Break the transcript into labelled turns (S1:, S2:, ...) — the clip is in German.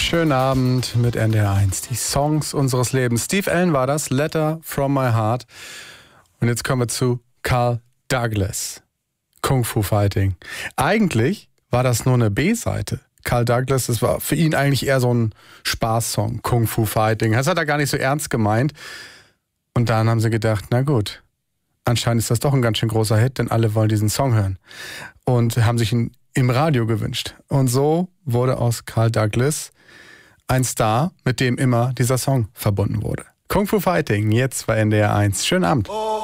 S1: Schönen Abend mit NDR1. Die Songs unseres Lebens. Steve Allen war das, Letter from My Heart. Und jetzt kommen wir zu Carl Douglas. Kung Fu Fighting. Eigentlich war das nur eine B-Seite. Carl Douglas, das war für ihn eigentlich eher so ein Spaßsong, Kung Fu Fighting. Das hat er gar nicht so ernst gemeint. Und dann haben sie gedacht, na gut, anscheinend ist das doch ein ganz schön großer Hit, denn alle wollen diesen Song hören. Und haben sich ihn im Radio gewünscht. Und so wurde aus Carl Douglas ein Star, mit dem immer dieser Song verbunden wurde. Kung Fu Fighting, jetzt bei NDR1. Schönen Abend.